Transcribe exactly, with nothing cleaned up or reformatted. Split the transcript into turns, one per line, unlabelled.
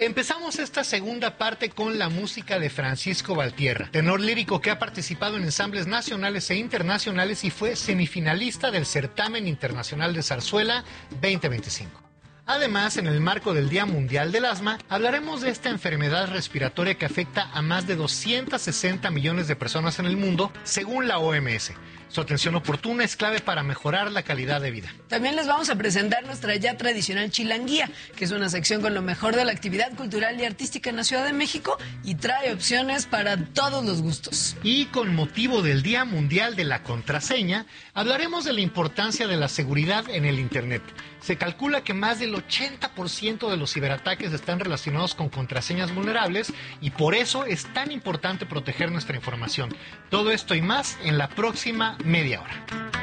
Empezamos esta segunda parte con la música de Francisco Valtierra, tenor lírico que ha participado en ensambles nacionales e internacionales y fue semifinalista del Certamen Internacional de Zarzuela veinte veinticinco. Además, en el marco del Día Mundial del Asma, hablaremos de esta enfermedad respiratoria que afecta a más de doscientos sesenta millones de personas en el mundo, según la O M S. Su atención oportuna es clave para mejorar la calidad de vida.
También les vamos a presentar nuestra ya tradicional Chilanguía, que es una sección con lo mejor de la actividad cultural y artística en la Ciudad de México y trae opciones para todos los gustos.
Y con motivo del Día Mundial de la Contraseña, hablaremos de la importancia de la seguridad en el Internet. Se calcula que más del ochenta por ciento de los ciberataques están relacionados con contraseñas vulnerables y por eso es tan importante proteger nuestra información. Todo esto y más en la próxima media hora.